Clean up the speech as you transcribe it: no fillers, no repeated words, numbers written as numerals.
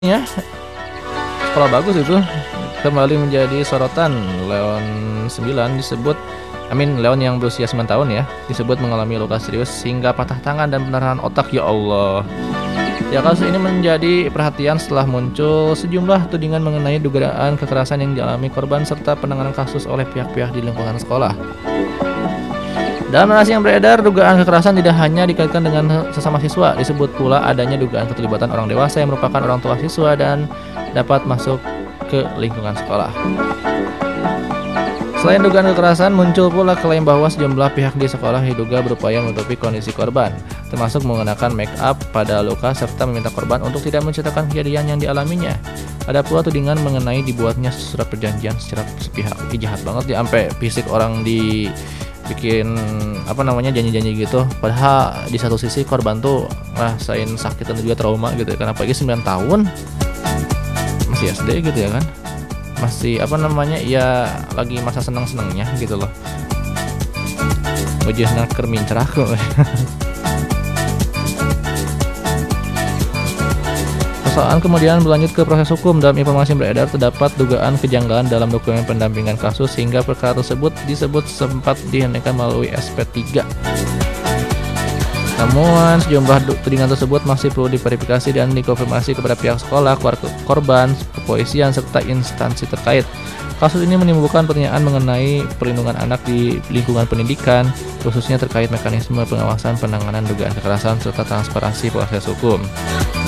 Ya, sekolah bagus itu kembali menjadi sorotan. Leon 9 disebut Leon yang berusia 9 tahun ya, disebut mengalami luka serius hingga patah tangan dan pendarahan otak, ya Allah. Ya, kasus ini menjadi perhatian setelah muncul sejumlah tudingan mengenai dugaan kekerasan yang dialami korban serta penanganan kasus oleh pihak-pihak di lingkungan sekolah. Dalam narasi yang beredar, dugaan kekerasan tidak hanya dikaitkan dengan sesama siswa, disebut pula adanya dugaan keterlibatan orang dewasa yang merupakan orang tua siswa dan dapat masuk ke lingkungan sekolah. Selain dugaan kekerasan, muncul pula klaim bahwa sejumlah pihak di sekolah diduga berupaya menutupi kondisi korban, termasuk menggunakan make up pada luka serta meminta korban untuk tidak menceritakan kejadian yang dialaminya. Ada pula tudingan mengenai dibuatnya surat perjanjian secara sepihak. Jahat banget ya, sampai fisik orang bikin janji-janji gitu, padahal di satu sisi korban tuh ngerasain sakit dan juga trauma gitu ya, karena apalagi 9 tahun masih SD gitu ya kan, masih ya lagi masa seneng-senengnya gitu loh, wajahnya kermincrah kok. Persoalan kemudian berlanjut ke proses hukum. Dalam informasi yang beredar, terdapat dugaan kejanggalan dalam dokumen pendampingan kasus sehingga perkara tersebut disebut sempat dihentikan melalui SP3. Namun, sejumlah tudingan tersebut masih perlu diverifikasi dan dikonfirmasi kepada pihak sekolah, keluarga korban, kepolisian, serta instansi terkait. Kasus ini menimbulkan pertanyaan mengenai perlindungan anak di lingkungan pendidikan, khususnya terkait mekanisme pengawasan penanganan dugaan kekerasan serta transparansi proses hukum.